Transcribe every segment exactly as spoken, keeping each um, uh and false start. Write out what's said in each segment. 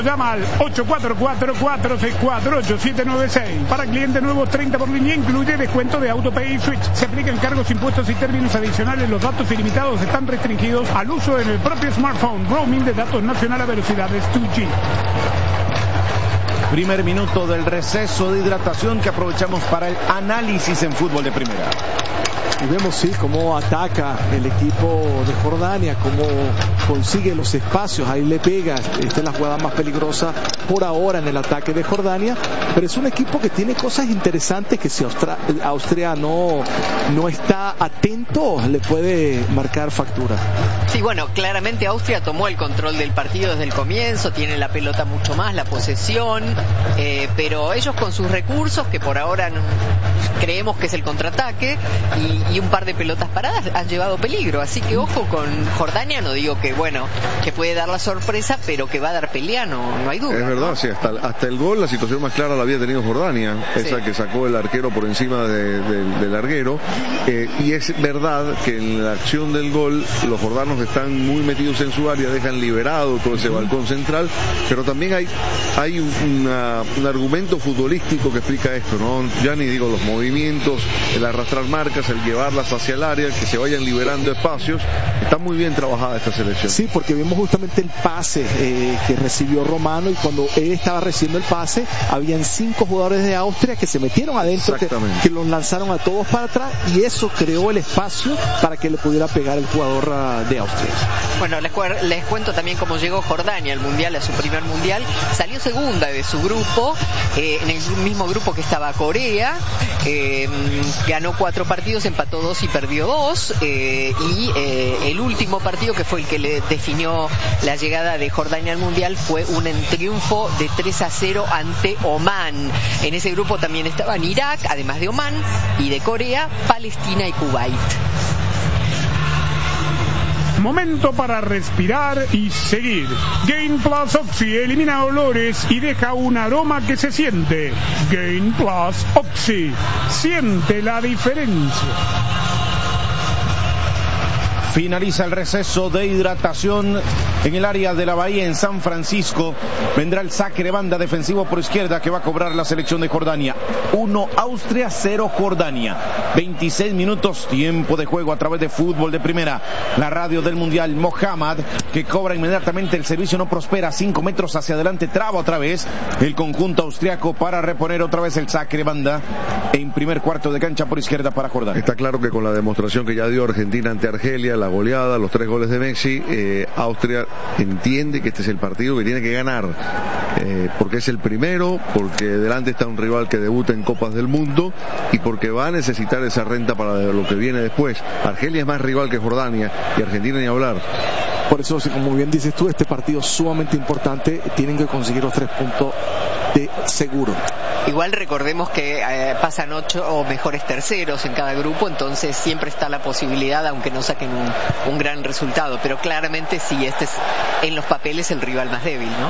Llama al ocho cuatro cuatro, cuatro seis cuatro, ocho siete nueve seis. Para clientes nuevos, treinta por línea, incluye descuento de AutoPay y Switch. Se aplican cargos, impuestos y términos adicionales. Los datos ilimitados están restringidos al uso en el propio smartphone. Roaming de datos nacional a velocidades dos G. Primer minuto del receso de hidratación que aprovechamos para el análisis en fútbol de primera. Y vemos, sí, cómo ataca el equipo de Jordania, cómo consigue los espacios, ahí le pega. Esta es la jugada más peligrosa por ahora en el ataque de Jordania, pero es un equipo que tiene cosas interesantes que si Austria, Austria no, no está atento, le puede marcar factura. Sí, bueno, claramente Austria tomó el control del partido desde el comienzo, tiene la pelota mucho más, la posesión, eh, pero ellos con sus recursos, que por ahora no, creemos que es el contraataque, y, y un par de pelotas paradas, han llevado peligro, así que ojo con Jordania. No digo que, bueno, que puede dar la sorpresa, pero que va a dar pelea, no, no hay duda. Es verdad, ¿no? Sí, hasta, hasta el gol, la situación más clara la había tenido Jordania, sí. Esa que sacó el arquero por encima de, de, del larguero, eh, y es verdad que en la acción del gol los jordanos están muy metidos en su área, dejan liberado todo ese balcón central, pero también hay, hay una, un argumento futbolístico que explica esto, ¿no? Ya ni digo los movimientos, el arrastrar marcas, el llevarlas hacia el área, que se vayan liberando espacios. Está muy bien trabajada esta selección. Sí, porque vimos justamente el pase eh, que recibió Romano, y cuando él estaba recibiendo el pase, habían cinco jugadores de Austria que se metieron adentro, que, que los lanzaron a todos para atrás, y eso creó el espacio para que le pudiera pegar el jugador uh, de Austria. Bueno, les, les cuento también cómo llegó Jordania al Mundial, a su primer Mundial. Salió segunda de su grupo, eh, en el mismo grupo que estaba Corea, eh, ganó cuatro partidos, empató dos y perdió dos, eh, y eh, el último partido, que fue el que le definió la llegada de Jordania al Mundial, fue un triunfo de tres a cero ante Omán. En ese grupo también estaban Irak, además de Omán, y de Corea, Palestina y Kuwait. Momento para respirar y seguir. Gain Plus Oxy elimina olores y deja un aroma que se siente. Gain Plus Oxy. Siente la diferencia. Finaliza el receso de hidratación en el área de la Bahía, en San Francisco. Vendrá el saque de banda defensivo por izquierda que va a cobrar la selección de Jordania. uno Austria, cero Jordania. veintiséis minutos, tiempo de juego a través de fútbol de primera. La radio del Mundial, Mohamed, que cobra inmediatamente el servicio, no prospera. cinco metros hacia adelante, traba otra vez el conjunto austriaco para reponer otra vez el saque de banda en primer cuarto de cancha por izquierda para Jordania. Está claro que con la demostración que ya dio Argentina ante Argelia, la goleada, los tres goles de Messi, eh, Austria entiende que este es el partido que tiene que ganar, eh, porque es el primero, porque delante está un rival que debuta en Copas del Mundo y porque va a necesitar esa renta para lo que viene después. Argelia es más rival que Jordania y Argentina ni hablar. Por eso, como bien dices tú, este partido es sumamente importante, tienen que conseguir los tres puntos de seguro. Igual recordemos que eh, pasan ocho o mejores terceros en cada grupo, entonces siempre está la posibilidad, aunque no saquen un, un gran resultado, pero claramente sí, este es en los papeles el rival más débil, ¿no?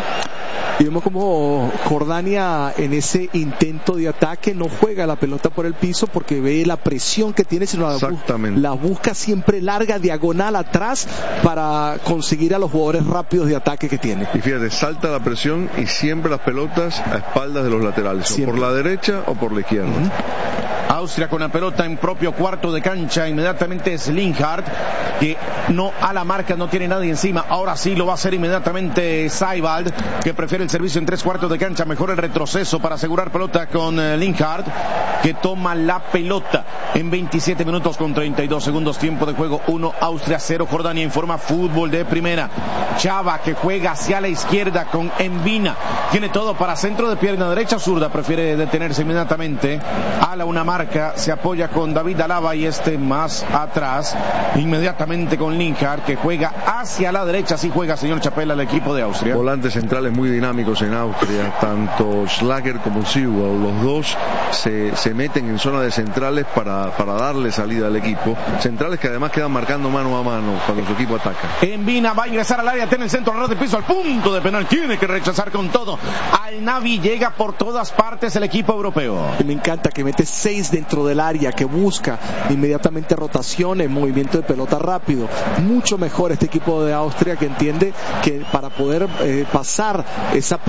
Y vemos como Jordania en ese intento de ataque no juega la pelota por el piso porque ve la presión que tiene, sino la, bu- la busca siempre larga, diagonal atrás, para conseguir a los jugadores rápidos de ataque que tiene. Y fíjate, salta la presión y siempre las pelotas a espaldas de los laterales, siempre, o por la derecha o por la izquierda. Uh-huh. Austria con la pelota en propio cuarto de cancha, inmediatamente es Linhart, que no a la marca, no tiene nadie encima. Ahora sí lo va a hacer inmediatamente Seibald, que prefiere el servicio en tres cuartos de cancha, mejor el retroceso para asegurar pelota con eh, Linhart, que toma la pelota en veintisiete minutos con treinta y dos segundos, tiempo de juego. uno Austria, cero Jordania. Informa fútbol de primera. Chava, que juega hacia la izquierda con Envina, tiene todo para centro de pierna derecha, zurda, prefiere detenerse inmediatamente a la una marca, se apoya con David Alaba y este más atrás, inmediatamente con Linhart, que juega hacia la derecha. Así juega, señor Chapela, el equipo de Austria. Volantes centrales muy dinámicos en Austria, tanto Schlager como Sewell, los dos se, se meten en zona de centrales para, para darle salida al equipo, centrales que además quedan marcando mano a mano cuando su equipo ataca. Envina va a ingresar al área, tiene el centro, al ras de piso, al punto de penal, tiene que rechazar con todo. Al Navi llega por todas partes el equipo europeo. Me encanta que mete seis dentro del área, que busca inmediatamente rotaciones, movimiento de pelota rápido. Mucho mejor este equipo de Austria, que entiende que para poder eh, pasar esa